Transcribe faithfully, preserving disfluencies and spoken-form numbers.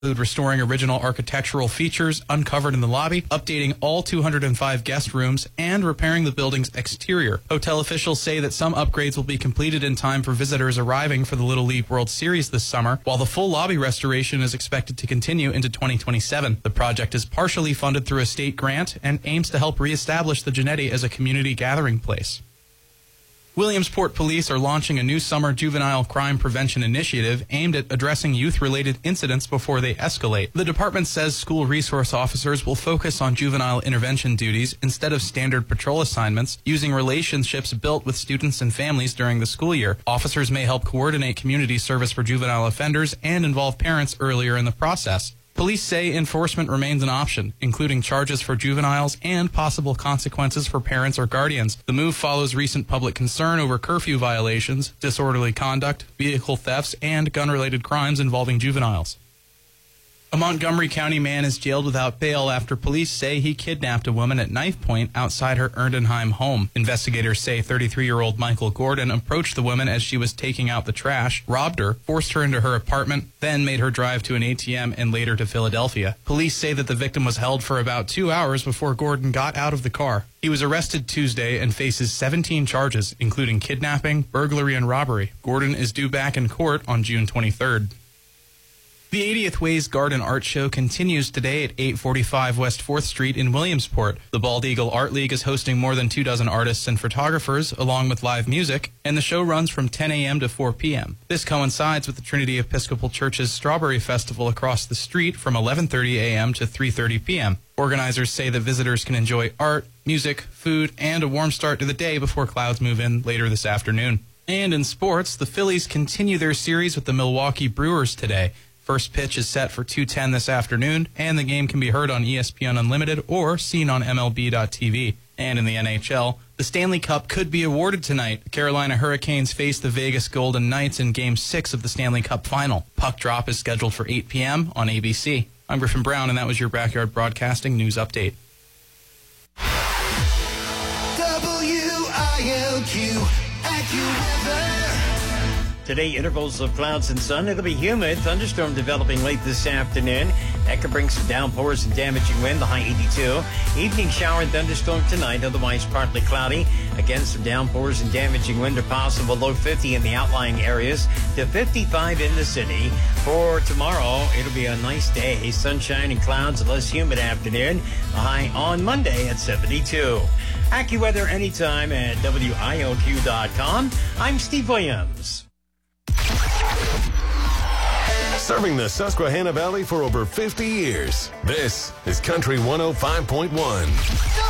include restoring original architectural features uncovered in the lobby, updating all two hundred five guest rooms, and repairing the building's exterior. Hotel officials say that some upgrades will be completed in time for visitors arriving for the Little League World Series this summer, while the full lobby restoration is expected to continue into twenty twenty-seven. The project is partially funded through a state grant and aims to help reestablish the Genetti as a community gathering place. Williamsport Police are launching a new summer juvenile crime prevention initiative aimed at addressing youth-related incidents before they escalate. The department says school resource officers will focus on juvenile intervention duties instead of standard patrol assignments, using relationships built with students and families during the school year. Officers may help coordinate community service for juvenile offenders and involve parents earlier in the process. Police say enforcement remains an option, including charges for juveniles and possible consequences for parents or guardians. The move follows recent public concern over curfew violations, disorderly conduct, vehicle thefts, and gun-related crimes involving juveniles. A Montgomery County man is jailed without bail after police say he kidnapped a woman at knife point outside her Erdenheim home. Investigators say thirty-three-year-old Michael Gordon approached the woman as she was taking out the trash, robbed her, forced her into her apartment, then made her drive to an A T M and later to Philadelphia. Police say that the victim was held for about two hours before Gordon got out of the car. He was arrested Tuesday and faces seventeen charges, including kidnapping, burglary, and robbery. Gordon is due back in court on June twenty-third. The eightieth Ways Garden Art Show continues today at eight forty-five West fourth Street in Williamsport. The Bald Eagle Art League is hosting more than two dozen artists and photographers, along with live music, and the show runs from ten a.m. to four p.m. This coincides with the Trinity Episcopal Church's Strawberry Festival across the street from eleven thirty a.m. to three thirty p.m. Organizers say that visitors can enjoy art, music, food, and a warm start to the day before clouds move in later this afternoon. And in sports, the Phillies continue their series with the Milwaukee Brewers today. First pitch is set for two ten this afternoon, and the game can be heard on E S P N Unlimited or seen on M L B dot T V. And in the N H L, the Stanley Cup could be awarded tonight. The Carolina Hurricanes face the Vegas Golden Knights in Game six of the Stanley Cup Final. Puck drop is scheduled for eight p.m. on A B C. I'm Griffin Brown, and that was your Backyard Broadcasting News Update. W I L Q, AccuWeather. Today, intervals of clouds and sun. It'll be humid. Thunderstorm developing late this afternoon. That could bring some downpours and damaging wind, the high eighty-two. Evening shower and thunderstorm tonight, otherwise partly cloudy. Again, some downpours and damaging wind are possible. Low fifty in the outlying areas to fifty-five in the city. For tomorrow, it'll be a nice day. Sunshine and clouds, a less humid afternoon. The high on Monday at seventy-two. AccuWeather anytime at W I L Q dot com. I'm Steve Williams. Serving the Susquehanna Valley for over fifty years. This is Country one oh five point one.